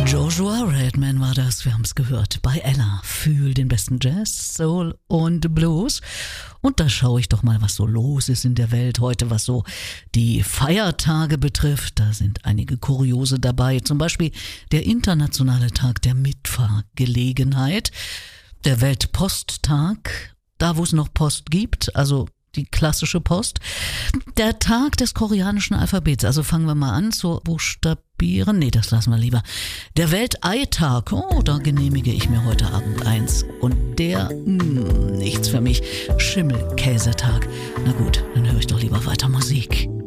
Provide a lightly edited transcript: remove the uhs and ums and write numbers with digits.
Joshua Redman war das, wir haben es gehört, bei Ella. Fühl den besten Jazz, Soul und Blues. Und da schaue ich doch mal, was so los ist in der Welt heute, was so die Feiertage betrifft. Da sind einige Kuriose dabei, zum Beispiel der internationale Tag der Mitfahrgelegenheit, der Weltposttag, da wo es noch Post gibt, also die klassische Post. Der Tag des koreanischen Alphabets, also fangen wir mal an zu buchstabieren. Nee, das lassen wir lieber. Der Welteitag, oh, da genehmige ich mir heute Abend eins. Und der, nichts für mich, Schimmelkäsetag. Na gut, dann höre ich doch lieber weiter Musik.